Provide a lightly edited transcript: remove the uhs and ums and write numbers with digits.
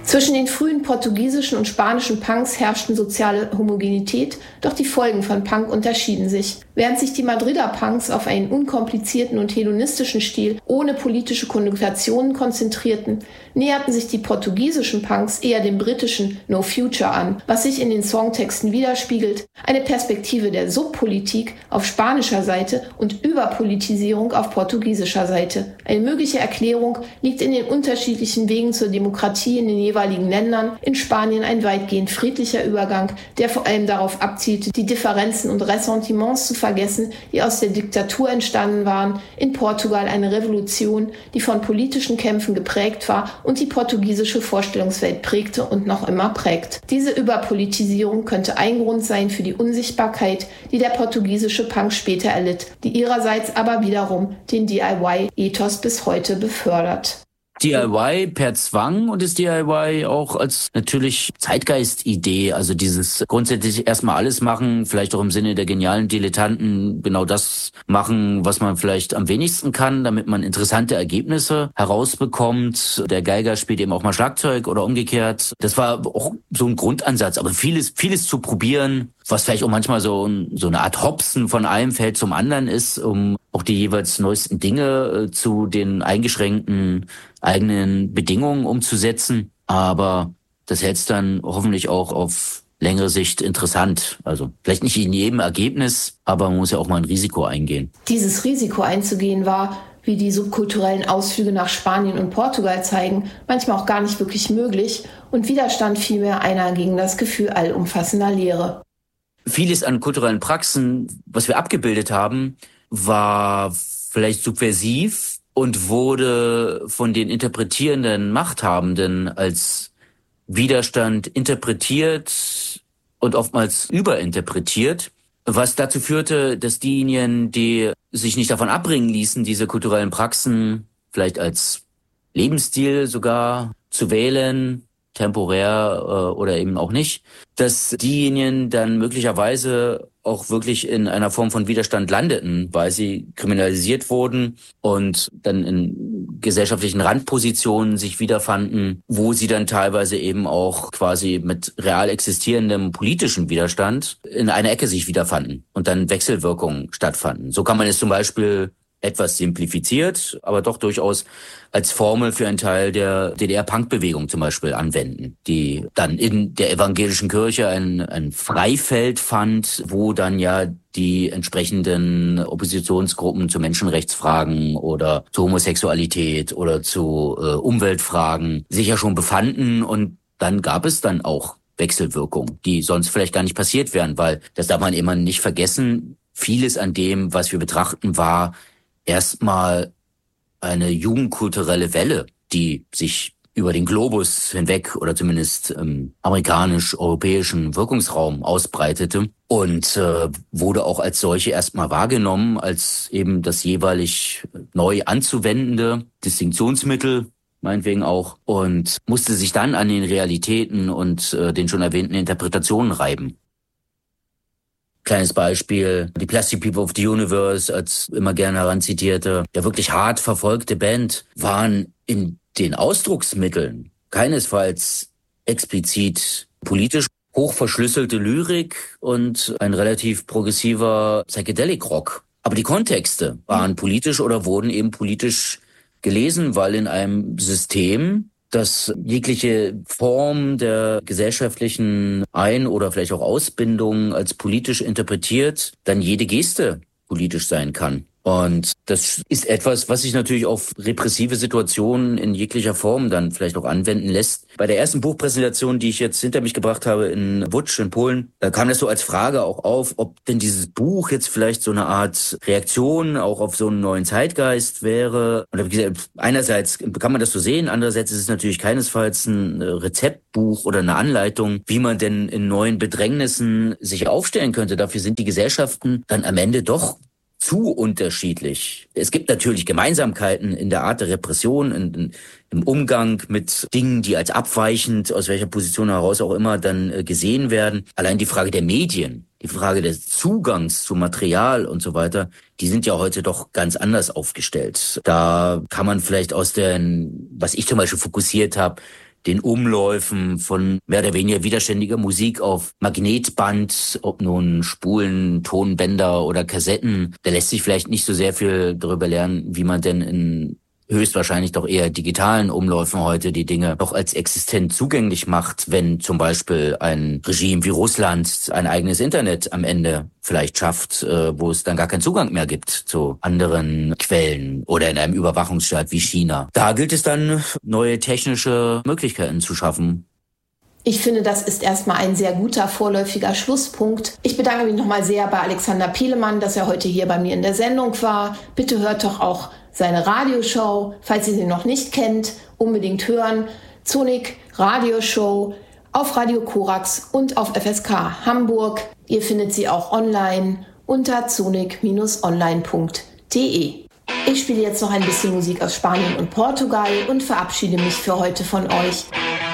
Zwischen den frühen portugiesischen und spanischen Punks herrschten soziale Homogenität, doch die Folgen von Punk unterschieden sich. Während sich die Madrider Punks auf einen unkomplizierten und hedonistischen Stil ohne politische Konnotationen konzentrierten, näherten sich die portugiesischen Punks eher dem britischen No Future an, was sich in den Songtexten widerspiegelt, eine Perspektive der Subpolitik auf spanischer Seite und Überpolitisierung auf portugiesischer Seite. Eine mögliche Erklärung liegt in den unterschiedlichen Wegen zur Demokratie in den jeweiligen Ländern, in Spanien ein weitgehend friedlicher Übergang, der vor allem darauf abzielte, die Differenzen und Ressentiments zu vergessen, die aus der Diktatur entstanden waren, in Portugal eine Revolution, die von politischen Kämpfen geprägt war und die portugiesische Vorstellungswelt prägte und noch immer prägt. Diese Überpolitisierung könnte ein Grund sein für die Unsichtbarkeit, die der portugiesische Punk später erlitt, die ihrerseits aber wiederum den DIY-Ethos bis heute befördert. DIY per Zwang und das DIY auch als natürlich Zeitgeistidee, also dieses grundsätzlich erstmal alles machen, vielleicht auch im Sinne der genialen Dilettanten genau das machen, was man vielleicht am wenigsten kann, damit man interessante Ergebnisse herausbekommt. Der Geiger spielt eben auch mal Schlagzeug oder umgekehrt. Das war auch so ein Grundansatz, aber vieles zu probieren, was vielleicht auch manchmal so eine Art Hopsen von einem Feld zum anderen ist, um auch die jeweils neuesten Dinge zu den eingeschränkten eigenen Bedingungen umzusetzen. Aber das hält es dann hoffentlich auch auf längere Sicht interessant. Also vielleicht nicht in jedem Ergebnis, aber man muss ja auch mal ein Risiko eingehen. Dieses Risiko einzugehen war, wie die subkulturellen Ausflüge nach Spanien und Portugal zeigen, manchmal auch gar nicht wirklich möglich und Widerstand vielmehr einer gegen das Gefühl allumfassender Leere. Vieles an kulturellen Praxen, was wir abgebildet haben, war vielleicht subversiv und wurde von den interpretierenden Machthabenden als Widerstand interpretiert und oftmals überinterpretiert, was dazu führte, dass diejenigen, die sich nicht davon abbringen ließen, diese kulturellen Praxen vielleicht als Lebensstil sogar zu wählen, temporär oder eben auch nicht, dass diejenigen dann möglicherweise auch wirklich in einer Form von Widerstand landeten, weil sie kriminalisiert wurden und dann in gesellschaftlichen Randpositionen sich wiederfanden, wo sie dann teilweise eben auch quasi mit real existierendem politischen Widerstand in einer Ecke sich wiederfanden und dann Wechselwirkungen stattfanden. So kann man es zum Beispiel etwas simplifiziert, aber doch durchaus als Formel für einen Teil der DDR-Punk-Bewegung zum Beispiel anwenden, die dann in der evangelischen Kirche ein Freifeld fand, wo dann ja die entsprechenden Oppositionsgruppen zu Menschenrechtsfragen oder zu Homosexualität oder zu Umweltfragen sich ja schon befanden, und dann gab es dann auch Wechselwirkungen, die sonst vielleicht gar nicht passiert wären, weil, das darf man immer nicht vergessen, vieles an dem, was wir betrachten, war erstmal eine jugendkulturelle Welle, die sich über den Globus hinweg oder zumindest im amerikanisch-europäischen Wirkungsraum ausbreitete und wurde auch als solche erstmal wahrgenommen, als eben das jeweilig neu anzuwendende Distinktionsmittel, meinetwegen auch, und musste sich dann an den Realitäten und den schon erwähnten Interpretationen reiben. Kleines Beispiel, die Plastic People of the Universe, als immer gerne heranzitierte, ja wirklich hart verfolgte Band, waren in den Ausdrucksmitteln keinesfalls explizit politisch, hochverschlüsselte Lyrik und ein relativ progressiver Psychedelic Rock. Aber die Kontexte waren politisch oder wurden eben politisch gelesen, weil in einem System, dass jegliche Form der gesellschaftlichen Ein- oder vielleicht auch Ausbindung als politisch interpretiert, dann jede Geste politisch sein kann. Und das ist etwas, was sich natürlich auf repressive Situationen in jeglicher Form dann vielleicht auch anwenden lässt. Bei der ersten Buchpräsentation, die ich jetzt hinter mich gebracht habe in Łódź in Polen, da kam das so als Frage auch auf, ob denn dieses Buch jetzt vielleicht so eine Art Reaktion auch auf so einen neuen Zeitgeist wäre. Und da habe ich gesagt, einerseits kann man das so sehen, andererseits ist es natürlich keinesfalls ein Rezeptbuch oder eine Anleitung, wie man denn in neuen Bedrängnissen sich aufstellen könnte. Dafür sind die Gesellschaften dann am Ende doch zu unterschiedlich. Es gibt natürlich Gemeinsamkeiten in der Art der Repression, im Umgang mit Dingen, die als abweichend, aus welcher Position heraus auch immer, dann gesehen werden. Allein die Frage der Medien, die Frage des Zugangs zu Material und so weiter, die sind ja heute doch ganz anders aufgestellt. Da kann man vielleicht aus was ich zum Beispiel fokussiert habe, den Umläufen von mehr oder weniger widerständiger Musik auf Magnetband, ob nun Spulen, Tonbänder oder Kassetten. Da lässt sich vielleicht nicht so sehr viel darüber lernen, wie man denn in höchstwahrscheinlich doch eher digitalen Umläufen heute die Dinge noch als existent zugänglich macht, wenn zum Beispiel ein Regime wie Russland ein eigenes Internet am Ende vielleicht schafft, wo es dann gar keinen Zugang mehr gibt zu anderen Quellen oder in einem Überwachungsstaat wie China. Da gilt es dann, neue technische Möglichkeiten zu schaffen. Ich finde, das ist erstmal ein sehr guter vorläufiger Schlusspunkt. Ich bedanke mich nochmal sehr bei Alexander Pielemann, dass er heute hier bei mir in der Sendung war. Bitte hört doch auch seine Radioshow, falls ihr sie noch nicht kennt, unbedingt hören. Zonik Radioshow auf Radio Korax und auf FSK Hamburg. Ihr findet sie auch online unter zonik-online.de. Ich spiele jetzt noch ein bisschen Musik aus Spanien und Portugal und verabschiede mich für heute von euch.